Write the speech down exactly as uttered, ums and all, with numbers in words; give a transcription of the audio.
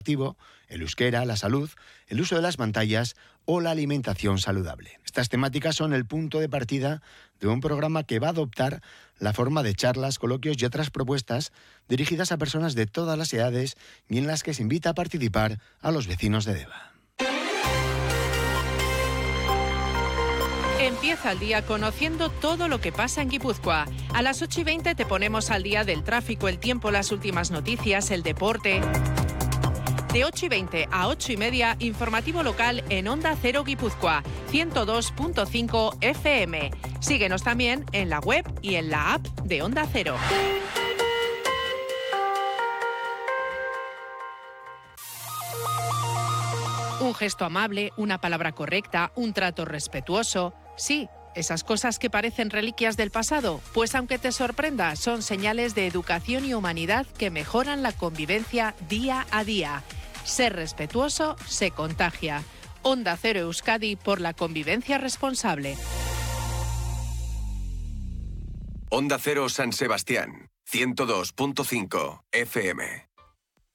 activo, el euskera, la salud, el uso de las pantallas o la alimentación saludable. Estas temáticas son el punto de partida de un programa que va a adoptar la forma de charlas, coloquios y otras propuestas dirigidas a personas de todas las edades y en las que se invita a participar a los vecinos de Deva. Empieza el día conociendo todo lo que pasa en Guipúzcoa. A las ocho y veinte te ponemos al día del tráfico, el tiempo, las últimas noticias, el deporte. De ocho y veinte a ocho y media, informativo local en Onda Cero Guipúzcoa, ciento dos punto cinco F M. Síguenos también en la web y en la app de Onda Cero. Un gesto amable, una palabra correcta, un trato respetuoso. Sí, esas cosas que parecen reliquias del pasado, pues aunque te sorprenda, son señales de educación y humanidad que mejoran la convivencia día a día. Ser respetuoso se contagia. Onda Cero Euskadi por la convivencia responsable. Onda Cero San Sebastián, ciento dos punto cinco F M.